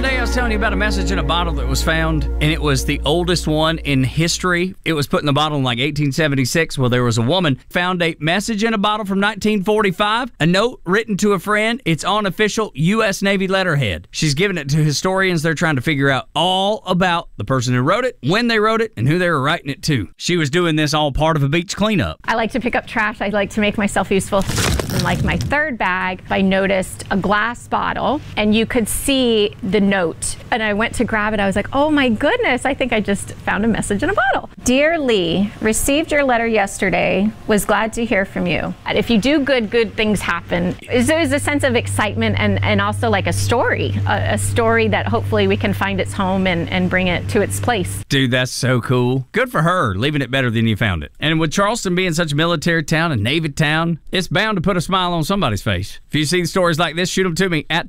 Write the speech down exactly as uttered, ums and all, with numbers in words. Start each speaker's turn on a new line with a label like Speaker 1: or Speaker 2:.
Speaker 1: day I was telling you about a message in a bottle that was found, and it was the oldest one in history. It was put in the bottle in like eighteen seventy-six. Well, there was a woman found a message in a bottle from nineteen forty-five, a note written to a friend. It's on official U S Navy letterhead. She's given it to historians. They're trying to figure out all about the person who wrote it, when they wrote it, and who they were writing it to. She was doing this all part of a beach cleanup.
Speaker 2: I like to pick up trash. I like to make myself useful. In like my third bag, I noticed a glass bottle, and you could see the note. And I went to grab it. I was like, oh my goodness, I think I just found a message in a bottle. Dear Lee, received your letter yesterday. Was glad to hear from you. If you do good, good things happen. There's a sense of excitement and, and also like a story, a, a story that hopefully we can find its home and, and bring it to its place.
Speaker 1: Dude, that's so cool. Good for her, leaving it better than you found it. And with Charleston being such a military town and Navy town, it's bound to put a smile on somebody's face. If you see stories like this, shoot them to me at